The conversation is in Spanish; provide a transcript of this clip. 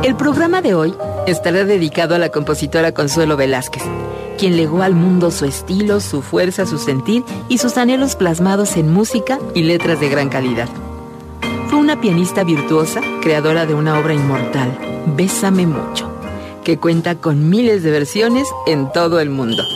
El programa de hoy estará dedicado a la compositora Consuelo Velázquez, quien legó al mundo su estilo, su fuerza, su sentir y sus anhelos plasmados en música y letras de gran calidad. Fue una pianista virtuosa, creadora de una obra inmortal, Bésame Mucho, que cuenta con miles de versiones en todo el mundo.